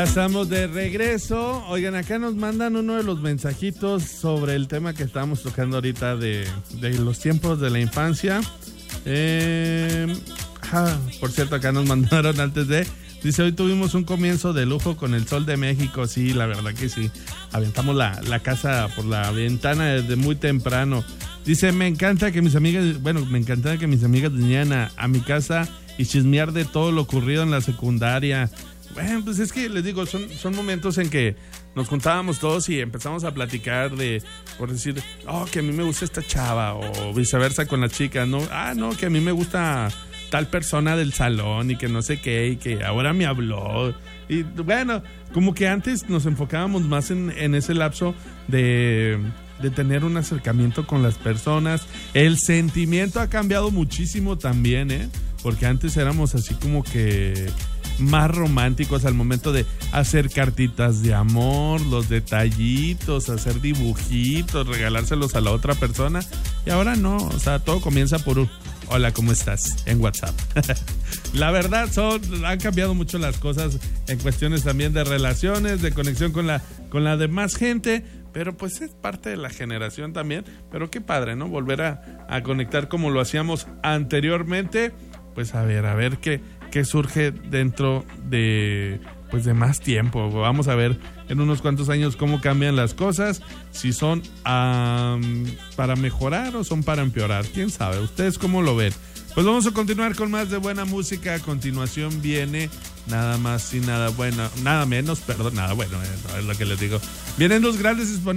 Estamos de regreso. Oigan, acá nos mandan uno de los mensajitos sobre el tema que estábamos tocando ahorita de los tiempos de la infancia. Por cierto, acá nos mandaron antes de... Dice, hoy tuvimos un comienzo de lujo con el Sol de México. Sí, la verdad que sí. Aventamos la casa por la ventana desde muy temprano. Dice, me encantaba que mis amigas vinieran a mi casa y chismear de todo lo ocurrido en la secundaria. Bueno, pues es que les digo, son momentos en que nos juntábamos todos y empezamos a platicar por decir, que a mí me gusta esta chava, o viceversa con las chicas, no, que a mí me gusta tal persona del salón y que no sé qué, y que ahora me habló. Y bueno, como que antes nos enfocábamos más en ese lapso de tener un acercamiento con las personas. El sentimiento ha cambiado muchísimo también, porque antes éramos así como que más románticos al momento de hacer cartitas de amor, los detallitos, hacer dibujitos, regalárselos a la otra persona. Y ahora no, o sea, todo comienza por un hola, ¿cómo estás? En WhatsApp. La verdad, han cambiado mucho las cosas en cuestiones también de relaciones, de conexión con la demás gente, pero pues es parte de la generación también. Pero qué padre, ¿no? Volver a conectar como lo hacíamos anteriormente. Pues a ver qué surge dentro de más tiempo. Vamos a ver en unos cuantos años cómo cambian las cosas, si son para mejorar o son para empeorar, quién sabe. ¿Ustedes cómo lo ven? Pues vamos a continuar con más de buena música. A continuación viene nada más y nada bueno, nada menos, perdón, nada bueno, no es lo que les digo. Vienen dos grandes exponentes